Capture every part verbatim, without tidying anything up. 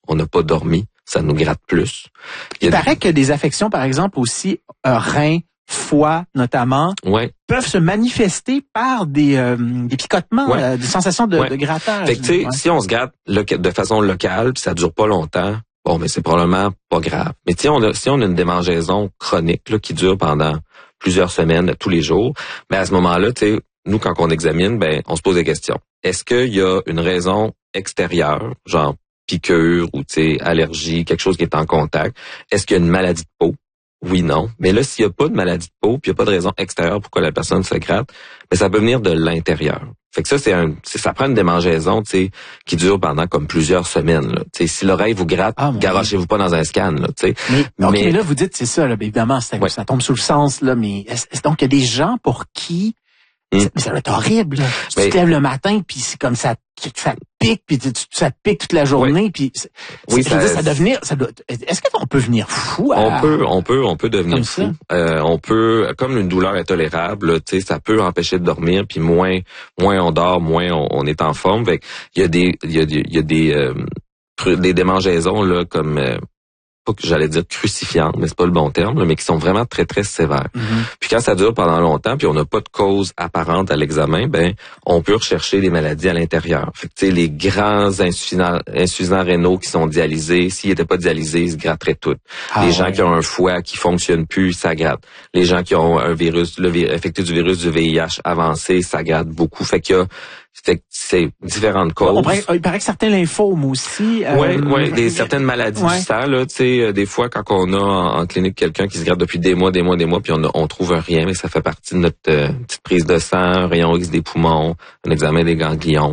on n'a pas dormi, ça nous gratte plus. Il, Il paraît des... que des affections, par exemple, aussi euh, reins, foie notamment, ouais. peuvent se manifester par des, euh, des picotements, ouais. euh, des sensations de, ouais. de grattage. Fait que, tu sais, ouais. si on se gratte de façon locale, puis ça dure pas longtemps, bon, mais c'est probablement pas grave. Mais si on a, si on a une démangeaison chronique là, qui dure pendant plusieurs semaines, tous les jours, ben à ce moment-là, tu sais, nous, quand on examine, ben on se pose des questions. Est-ce qu'il y a une raison extérieure, genre piqûre ou tu sais allergie, quelque chose qui est en contact? Est-ce qu'il y a une maladie de peau? Oui, non. Mais là, s'il n'y a pas de maladie de peau, puis il n'y a pas de raison extérieure pourquoi la personne se gratte, ben ça peut venir de l'intérieur. Fait que ça, c'est un, c'est, ça prend une démangeaison, tu sais, qui dure pendant comme plusieurs semaines. Là. Tu sais, si l'oreille vous gratte, ah, garochez-vous pas dans un scan, là, tu sais. Mais, mais, okay, mais là, vous dites c'est ça, là, ben, évidemment, c'est, ouais. ça tombe sous le sens, là, mais est-ce, donc il y a des gens pour qui Mmh. Ça, mais ça va être horrible. Là. Tu mais, te lèves le matin, puis c'est comme ça, ça pique, puis tu, ça te pique toute la journée, oui. puis oui, ça, ça doit venir. Ça doit, est-ce qu'on peut venir fou? À, on peut, on peut, on peut devenir fou. Euh, on peut, comme une douleur intolérable, tu sais, ça peut empêcher de dormir, puis moins, moins on dort, moins on, on est en forme. Fait il y a des, il y a, il y a des, euh, des démangeaisons là comme. Euh, pas que j'allais dire crucifiantes, mais c'est pas le bon terme, là, mais qui sont vraiment très, très sévères. Mm-hmm. Puis quand ça dure pendant longtemps, puis on n'a pas de cause apparente à l'examen, ben on peut rechercher des maladies à l'intérieur. Fait que tu sais, les grands insuffisants, insuffisants rénaux qui sont dialysés, s'ils n'étaient pas dialysés, ils se gratteraient tout. Ah, les ouais. gens qui ont un foie qui fonctionne plus, ça gratte. Les gens qui ont un virus, le infecté du virus du V I H avancé, ça gratte beaucoup. Fait qu'il y a Fait c'est différentes causes. On paraît, il paraît que certains lymphomes aussi. Euh, oui, ouais, des certaines maladies ouais. du sang là, tu sais, des fois quand on a en, en clinique quelqu'un qui se gratte depuis des mois, des mois, des mois, puis on a, on trouve rien, mais ça fait partie de notre euh, petite prise de sang, un rayon X des poumons, un examen des ganglions.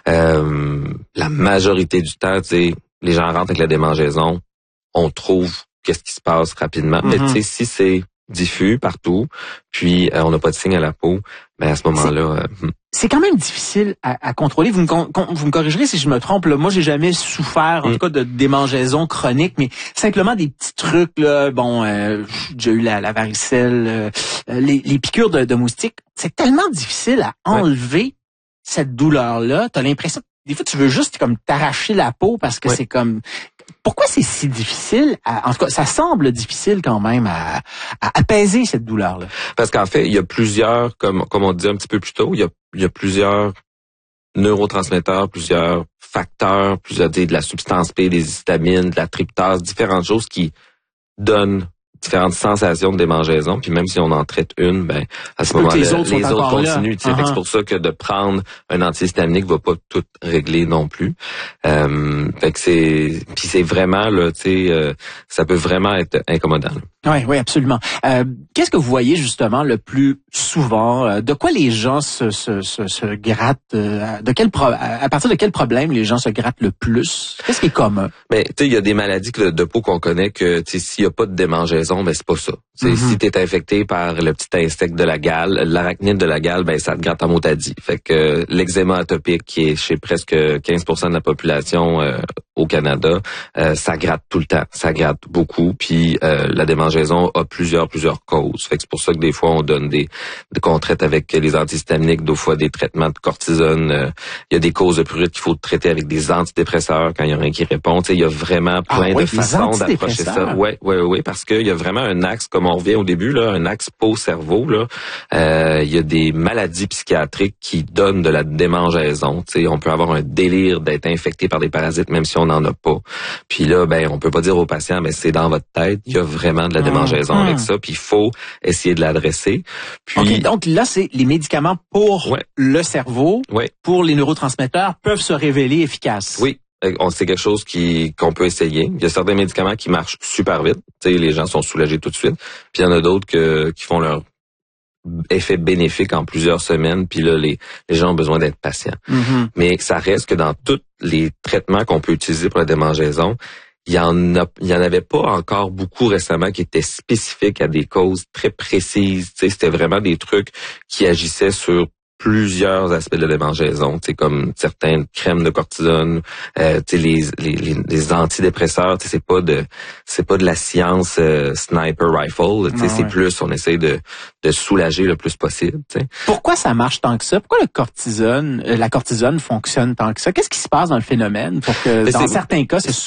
Euh, la majorité du temps, tu sais, les gens rentrent avec la démangeaison, on trouve qu'est-ce qui se passe rapidement, mm-hmm. mais tu sais, si c'est diffus partout, puis euh, on n'a pas de signe à la peau, ben à ce moment-là. C'est, euh, c'est quand même difficile à, à contrôler. Vous me, con, vous me corrigerez si je me trompe. Là. Moi, j'ai jamais souffert, en mm. tout cas, de démangeaison chronique, mais simplement des petits trucs. Là, bon, euh, j'ai eu la, la varicelle, euh, les, les piqûres de, de moustiques. C'est tellement difficile à enlever ouais. cette douleur-là. T'as l'impression, des fois, tu veux juste comme t'arracher la peau parce que ouais. c'est comme. Pourquoi c'est si difficile, à, en tout cas, ça semble difficile quand même à, à apaiser cette douleur-là? Parce qu'en fait, il y a plusieurs, comme, comme on dit un petit peu plus tôt, il y a, il y a plusieurs neurotransmetteurs, plusieurs facteurs, plusieurs, de la substance P, des histamines, de la tryptase, différentes choses qui donnent différentes sensations de démangeaison, puis même si on en traite une, ben à ce moment-là, les autres, les autres continuent. Uh-huh. Fait que c'est pour ça que de prendre un antihistaminique va pas tout régler non plus. Euh, fait que c'est, puis c'est vraiment là, tu sais, euh, ça peut vraiment être incommodant. Oui, oui, absolument. Euh, qu'est-ce que vous voyez justement le plus souvent? Euh, de quoi les gens se se se, se grattent? Euh, de quel pro- à partir de quel problème les gens se grattent le plus? Qu'est-ce qui est commun? Ben, tu sais, il y a des maladies de, de peau qu'on connaît que, tu sais, s'il y a pas de démangeaison, ben c'est pas ça. Mm-hmm. Si t'es infecté par le petit insecte de la gale, l'arachnide de la gale, ben ça te gratte en motadie. Fait que euh, l'eczéma atopique qui est chez presque quinze pour cent de la population euh, au Canada, euh, ça gratte tout le temps, ça gratte beaucoup. Puis euh, la démangeaison a plusieurs plusieurs causes. Fait que c'est pour ça que des fois on donne des, des qu'on traite avec les antihistaminiques, d'autres fois des traitements de cortisone. Euh, il y a des causes de prurite qu'il faut traiter avec des antidépresseurs quand il y a rien qui répond. Tu sais, il y a vraiment plein ah, oui, de façons d'approcher ça. Ouais, ouais, ouais, parce qu'il y a vraiment un axe, comme on revient au début là, un axe peau-cerveau là. Euh, il y a des maladies psychiatriques qui donnent de la démangeaison. Tu sais, on peut avoir un délire d'être infecté par des parasites même si on n'en a pas. Puis là, ben, on peut pas dire aux patients, mais c'est dans votre tête. Il y a vraiment de la démangeaison mmh. avec ça. Puis il faut essayer de l'adresser. Puis okay, donc là, c'est les médicaments pour ouais. le cerveau, ouais. pour les neurotransmetteurs peuvent se révéler efficaces. Oui. C'est quelque chose qui qu'on peut essayer. Il y a certains médicaments qui marchent super vite. Tu sais, les gens sont soulagés tout de suite. Puis il y en a d'autres que, qui font leur effet bénéfique en plusieurs semaines. Puis là, les, les gens ont besoin d'être patients. Mm-hmm. Mais ça reste que dans tous les traitements qu'on peut utiliser pour la démangeaison, il y en a, il y en avait pas encore beaucoup récemment qui étaient spécifiques à des causes très précises. Tu sais, c'était vraiment des trucs qui agissaient sur plusieurs aspects de la démangeaison, tu sais, comme certaines crèmes de cortisone, euh, tu sais, les, les, les, les antidépresseurs, tu sais, c'est pas de, c'est pas de la science euh, sniper rifle, tu sais, c'est ouais. plus, on essaie de, de soulager le plus possible, tu sais. Pourquoi ça marche tant que ça? Pourquoi le cortisone, euh, la cortisone fonctionne tant que ça? Qu'est-ce qui se passe dans le phénomène pour que, mais dans certains cas, c'est